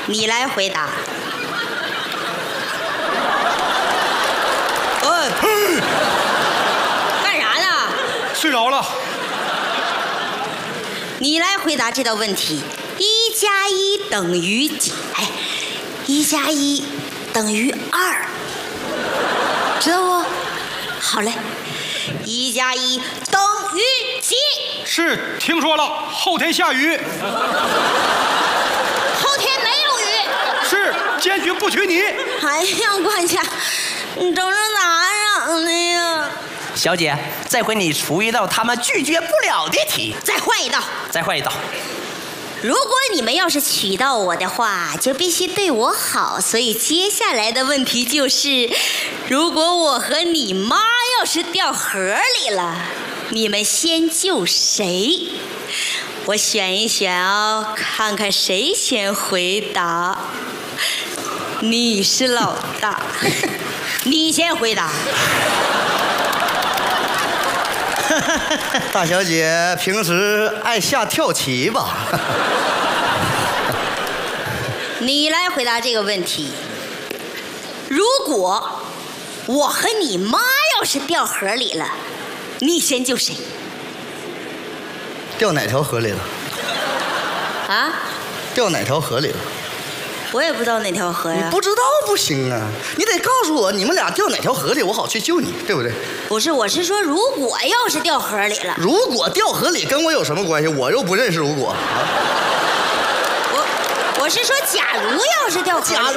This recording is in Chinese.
你来回答。干啥呢？ 睡着了。 你来回答这道问题：1+1等于几？1+1等于2，知道不？好嘞，1+1等于几？ 是，听说了，后天下雨。 后天没有雨。 是，坚决不娶你。 哎呀，管家，你这是咋整的呀？ 小姐，再回你出一道他们拒绝不了的题。 再换一道。 再换一道。 如果你们要是娶到我的话，就必须对我好。所以接下来的问题就是，如果我和你妈要是掉河里了，你们先救谁？我选一选哦，看看谁先回答。你是老大，你先回答。 大小姐平时爱下跳棋吧？ 你来回答这个问题。如果我和你妈要是掉河里了，你先救谁？ 掉哪条河里了？ 啊？ 掉哪条河里了？ 我也不知道哪条河呀。 你不知道不行啊，你得告诉我你们俩掉哪条河里，我好去救你，对不对？ 不是，我是说，如果要是掉河里了， 如果掉河里跟我有什么关系？我又不认识如果啊。 我是说，假如要是掉河里了。